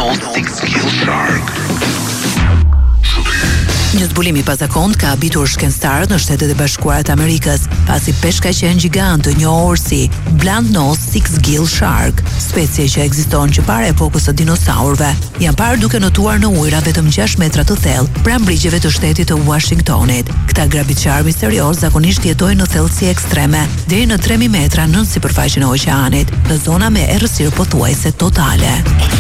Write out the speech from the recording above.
Nose Six-Gill Shark. Një zbulim i pazakont ka habitur shkencëtarët në Shtetet e Bashkuara të Amerikës, pasi peshka qen gjigant të njohur si Blunt-Nosed Six-Gill Shark, specie që ekziston që para epokës së dinosaurëve, janë parë duke notuar në ujëra vetëm 6 metra të thellë pranë brigjeve të shtetit të Washingtonit. Këta grabitçar misterios zakonisht jetojnë në thellësi ekstreme, deri në 3000 metra nën sipërfaqen e oqeanit, në zona me errësirë pothuajse totale.